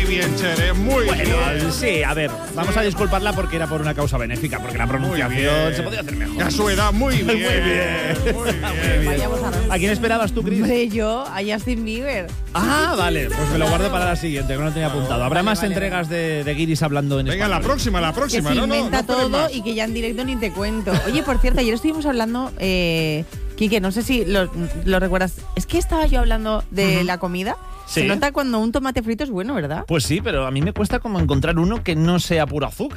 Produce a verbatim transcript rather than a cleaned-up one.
bien, Cher, muy bueno, bien. Sí, a ver, vamos a disculparla porque era por una causa benéfica, porque la pronunciación se podía hacer mejor. A su edad, muy bien. Muy bien. Muy bien. Vayamos a ¿A quién esperabas tú, Chris? Hombre, yo, a Justin Bieber. Ah, vale, pues me lo guardo para la siguiente, que no lo tenía apuntado. Habrá Vale, más vale, entregas de, de Guiris hablando en Venga, español. la próxima, la Que próxima. se no, no, inventa no esperes todo más. y que ya en directo ni te cuento. Oye, por cierto, ayer estuvimos hablando, eh, Quique, no sé si lo, lo recuerdas. Es que estaba yo hablando de Ujú. la comida. Sí. Se nota cuando un tomate frito es bueno, ¿verdad? Pues sí, pero a mí me cuesta como encontrar uno que no sea puro azúcar.